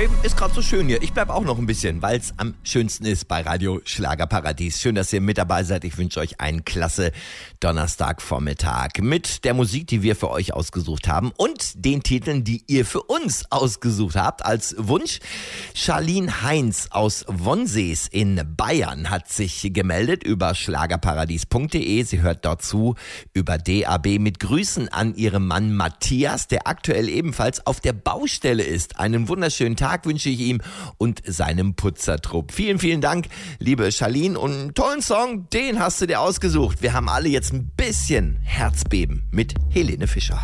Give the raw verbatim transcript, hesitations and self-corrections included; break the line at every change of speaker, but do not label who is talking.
okay, ist gerade so schön hier. Ich bleib auch noch ein bisschen, weil es am schönsten ist bei Radio Schlagerparadies. Schön, dass ihr mit dabei seid. Ich wünsche euch einen klasse Donnerstagvormittag mit der Musik, die wir für euch ausgesucht haben und den Titeln, die ihr für uns ausgesucht habt als Wunsch. Charlene Heinz aus Wonsees in Bayern hat sich gemeldet über schlagerparadies punkt de. Sie hört dort zu über D A B mit Grüßen an ihrem Mann Matthias, der aktuell ebenfalls auf der Baustelle ist. Einen wunderschönen Tag wünsche ich ihm und seinem Putzertrupp. Vielen, vielen Dank, liebe Charlene. Und einen tollen Song, den hast du dir ausgesucht. Wir haben alle jetzt ein bisschen Herzbeben mit Helene Fischer.